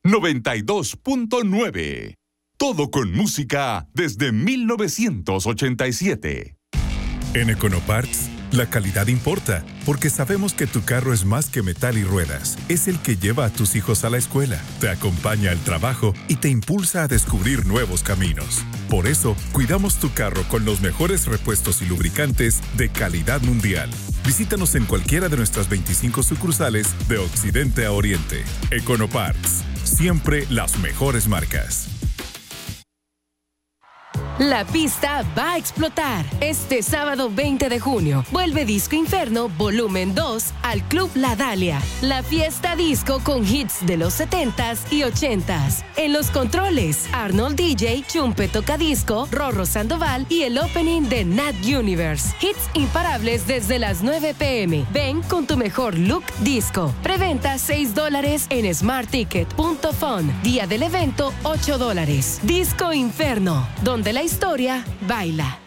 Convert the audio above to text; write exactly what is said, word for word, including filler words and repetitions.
noventa y dos punto nueve. Todo con música desde mil novecientos ochenta y siete. En Econoparts, la calidad importa, porque sabemos que tu carro es más que metal y ruedas. Es el que lleva a tus hijos a la escuela, te acompaña al trabajo y te impulsa a descubrir nuevos caminos. Por eso, cuidamos tu carro con los mejores repuestos y lubricantes de calidad mundial. Visítanos en cualquiera de nuestras veinticinco sucursales de Occidente a Oriente. Econoparts, siempre las mejores marcas. La pista va a explotar. Este sábado veinte de junio, vuelve Disco Inferno Volumen dos al Club La Dalia. La fiesta disco con hits de los setentas y ochentas. En los controles, Arnold D J, Chumpe Tocadisco, Rorro Sandoval y el opening de Nat Universe. Hits imparables desde las nueve pe eme. Ven con tu mejor look disco. Preventa seis dólares en smart ticket punto fun. Día del evento, ocho dólares. Disco Inferno, donde la historia baila.